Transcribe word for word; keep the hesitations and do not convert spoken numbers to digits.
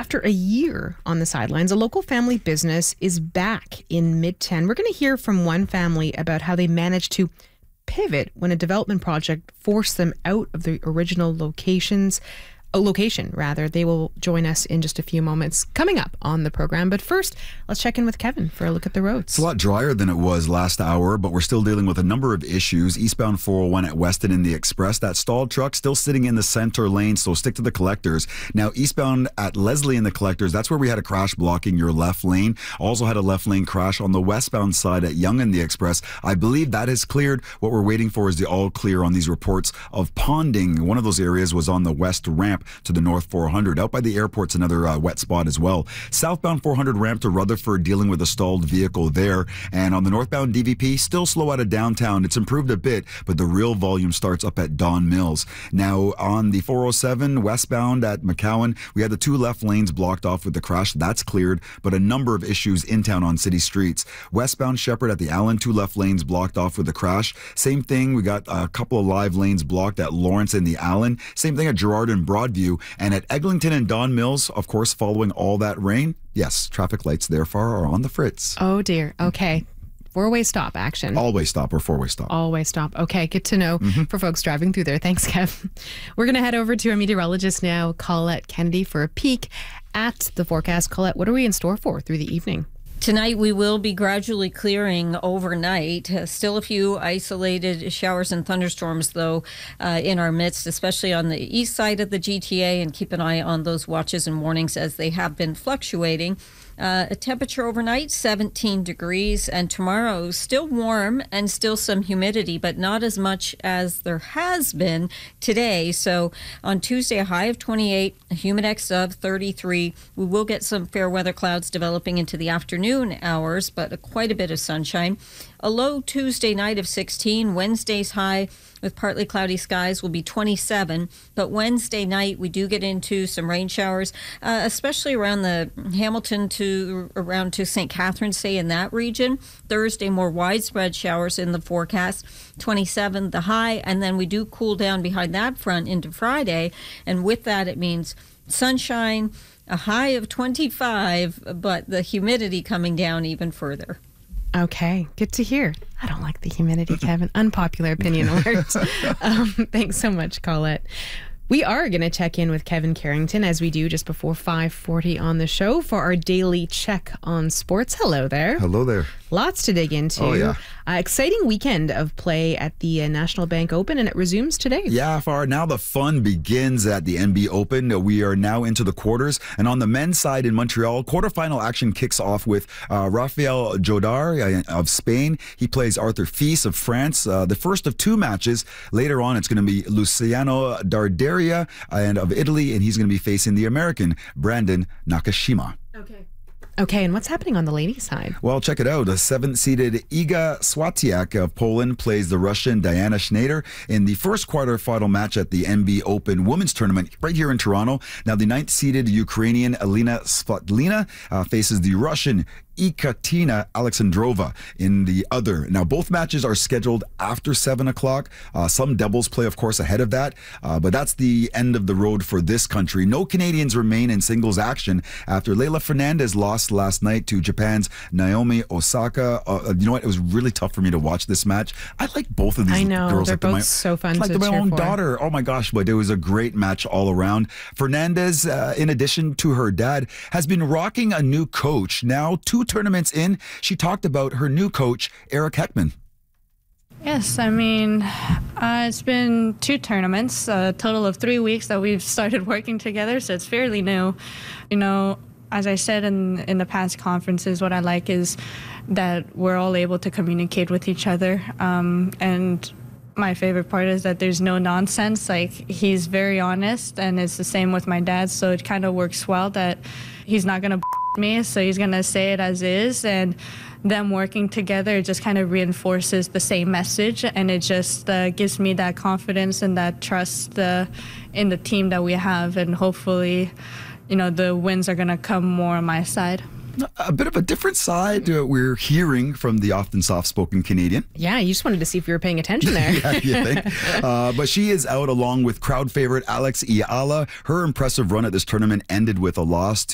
After a year on the sidelines, a local family business is back in Midtown. We're going to hear from one family about how they managed to pivot when a development project forced them out of the original locations. A location, rather. They will join us in just a few moments coming up on the program. But first, let's check in with Kevin for a look at the roads. It's a lot drier than it was last hour, but we're still dealing with a number of issues. Eastbound four oh one at Weston in the Express, that stalled truck still sitting in the center lane, so stick to the collectors. Now, eastbound at Leslie in the collectors, that's where we had a crash blocking your left lane. Also had a left lane crash on the westbound side at Yonge in the Express. I believe that is cleared. What we're waiting for is the all clear on these reports of ponding. One of those areas was on the west ramp to the north four hundred. Out by the airport's another uh, wet spot as well. Southbound four hundred ramp to Rutherford, dealing with a stalled vehicle there. And on the northbound D V P, still slow out of downtown. It's improved a bit, but the real volume starts up at Don Mills. Now on the four oh seven westbound at McCowan, we had the two left lanes blocked off with the crash. That's cleared, but a number of issues in town on city streets. Westbound Shepherd at the Allen, two left lanes blocked off with the crash. Same thing, we got a couple of live lanes blocked at Lawrence and the Allen. Same thing at Gerrard and Broadview. And at Eglinton and Don Mills, of course, following all that rain, yes, traffic lights therefore are on the fritz. Oh, dear. Okay. Four-way stop action. All-way stop or four-way stop. All-way stop. Okay, good to know mm-hmm. for folks driving through there. Thanks, Kev. We're going to head over to our meteorologist now, Colette Kennedy, for a peek at the forecast. Colette, what are we in store for through the evening? Tonight, we will be gradually clearing overnight. Uh, still a few isolated showers and thunderstorms, though, uh, in our midst, especially on the east side of the G T A. And keep an eye on those watches and warnings as they have been fluctuating. Uh, a temperature overnight, seventeen degrees. And tomorrow, still warm and still some humidity, but not as much as there has been today. So on Tuesday, a high of twenty-eight, a humidex of thirty-three. We will get some fair weather clouds developing into the afternoon hours, but quite a bit of sunshine. A low Tuesday night of sixteen. Wednesday's high with partly cloudy skies will be twenty-seven. But Wednesday night, we do get into some rain showers, uh, especially around the Hamilton to around to Saint Catharines, say in that region. Thursday, more widespread showers in the forecast. twenty-seven the high, and then we do cool down behind that front into Friday. And with that, it means sunshine, a high of twenty-five, but the humidity coming down even further. Okay, good to hear. I don't like the humidity, Kevin. Unpopular opinion alert. um, thanks so much, Colette. We are going to check in with Kevin Carrington, as we do just before five forty on the show, for our daily check on sports. Hello there. Hello there. Lots to dig into. Oh, yeah. Uh, exciting weekend of play at the uh, National Bank Open, and it resumes today. Yeah, Farah, now the fun begins at the N B Open. We are now into the quarters, and on the men's side in Montreal, quarterfinal action kicks off with uh, Rafael Jodar uh, of Spain. He plays Arthur Fils of France. Uh, the first of two matches. Later on, it's going to be Luciano Darderia and of Italy, and he's going to be facing the American Brandon Nakashima. Okay. Okay, and what's happening on the ladies' side? Well, check it out. The seventh-seeded Iga Swiatek of Poland plays the Russian Diana Schneider in the first quarterfinal match at the N B Open Women's Tournament right here in Toronto. Now, the ninth-seeded Ukrainian Elena Svitolina uh, faces the Russian Ekaterina Alexandrova in the other. Now, both matches are scheduled after seven o'clock. Uh, some doubles play, of course, ahead of that, uh, but that's the end of the road for this country. No Canadians remain in singles action after Leylah Fernandez lost last night to Japan's Naomi Osaka. Uh, you know what? It was really tough for me to watch this match. I like both of these I know, girls. they're like both my, so fun like to my cheer own for. daughter. Oh my gosh, but it was a great match all around. Fernandez, uh, in addition to her dad, has been rocking a new coach. Now, two tournaments in, she talked about her new coach, Eric Heckman. Yes, I mean, uh, it's been two tournaments, a total of three weeks that we've started working together, so it's fairly new. You know, as I said in, in the past conferences, what I like is that we're all able to communicate with each other, um, and my favorite part is that there's no nonsense. Like, he's very honest, and it's the same with my dad, so it kind of works well that he's not going to me, so he's going to say it as is, and them working together, it just kind of reinforces the same message, and it just uh, gives me that confidence and that trust uh, in the team that we have, and hopefully, you know, the wins are going to come more on my side. A bit of a different side uh, we're hearing from the often soft-spoken Canadian. Yeah, you just wanted to see if you were paying attention there. Yeah, you think? Uh, but she is out along with crowd favorite Alex Iala. Her impressive run at this tournament ended with a loss to